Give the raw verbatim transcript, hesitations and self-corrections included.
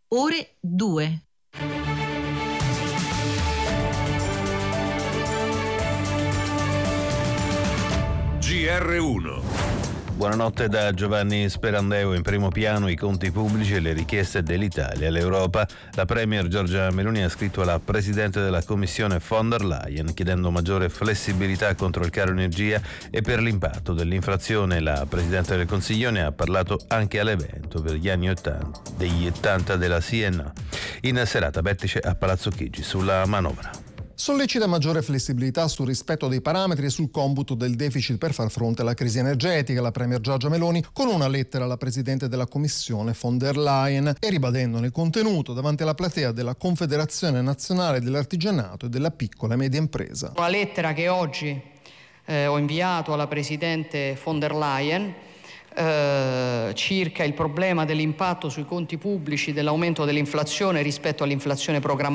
ore due. G R uno. Buonanotte da Giovanni Sperandeo. In primo piano i conti pubblici e le richieste dell'Italia all'Europa. La Premier Giorgia Meloni ha scritto alla Presidente della Commissione von der Leyen chiedendo maggiore flessibilità contro il caro energia e per l'impatto dell'inflazione. La Presidente del Consiglio ne ha parlato anche all'evento per gli anni ottanta, degli ottanta della C N A. In serata Bettice a Palazzo Chigi sulla manovra. Sollecita maggiore flessibilità sul rispetto dei parametri e sul computo del deficit per far fronte alla crisi energetica. La Premier Giorgia Meloni con una lettera alla Presidente della Commissione von der Leyen e ribadendone il contenuto davanti alla platea della Confederazione Nazionale dell'Artigianato e della Piccola e Media Impresa. Una lettera che oggi eh, ho inviato alla Presidente von der Leyen eh, circa il problema dell'impatto sui conti pubblici dell'aumento dell'inflazione rispetto all'inflazione programmata